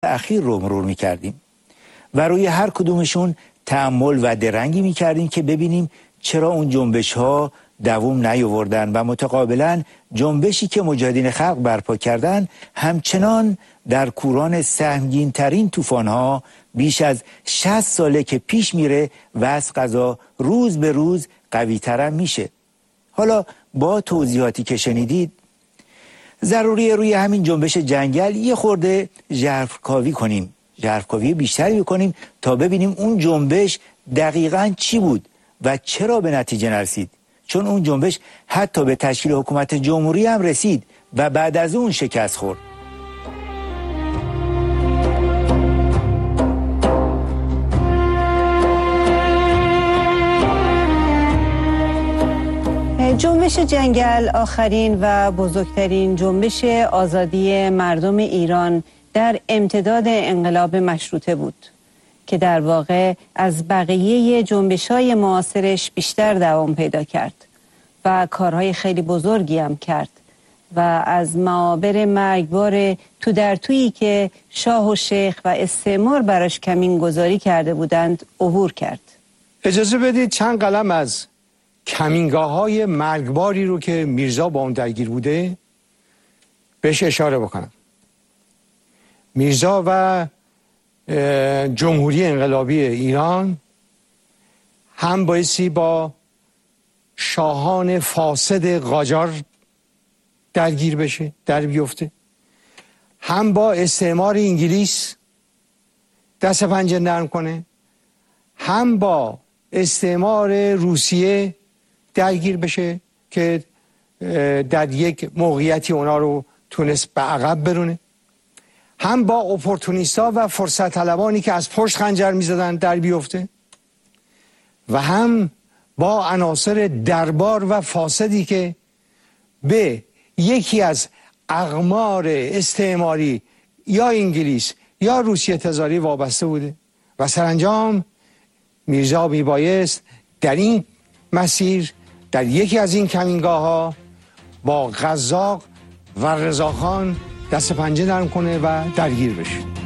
اخیر رو مرور میکردیم و روی هر کدومشون تأمل و درنگی میکردیم که ببینیم چرا اون جنبش ها دوام نیاوردن و متقابلا جنبشی که مجاهدین خلق برپا کردن همچنان در کوران سهمگین ترین طوفان ها بیش از 60 ساله که پیش میره و از قضا روز به روز قوی ترم میشه. حالا با توضیحاتی که شنیدید ضروریه روی همین جنبش جنگل یه خورده ژرفکاوی کنیم، ژرفکاوی بیشتری بکنیم تا ببینیم اون جنبش دقیقاً چی بود و چرا به نتیجه نرسید، چون اون جنبش حتی به تشکیل حکومت جمهوری هم رسید و بعد از اون شکست خورد. جنبش جنگل آخرین و بزرگترین جنبش آزادی مردم ایران در امتداد انقلاب مشروطه بود که در واقع از بقیه جنبش‌های معاصرش بیشتر دوام پیدا کرد و کارهای خیلی بزرگی هم کرد و از معابر مرگبار تو در تویی که شاه و شیخ و استعمار براش کمین گذاری کرده بودند عبور کرد. اجازه بدید چند قلم از کمینگاه‌های مرگباری رو که میرزا با اون درگیر بوده بهش اشاره بکنم. میرزا و جمهوری انقلابی ایران هم بایستی با شاهان فاسد قاجار در بیفته، هم با استعمار انگلیس دست پنجه نرم کنه، هم با استعمار روسیه درگیر بشه که در یک موقعیتی اونا رو تونست به عقب برونه، هم با اپورتونیستا و فرصت طلبانی که از پشت خنجر میزدن در بیفته و هم با عناصر دربار و فاسدی که به یکی از اقمار استعماری یا انگلیس یا روسیه تزاری وابسته بوده و سرانجام میرزا میبایست در این مسیر در یکی از این کمینگاه ها با قزاق و رضاخان دست پنجه نرم کنه و درگیر بشه.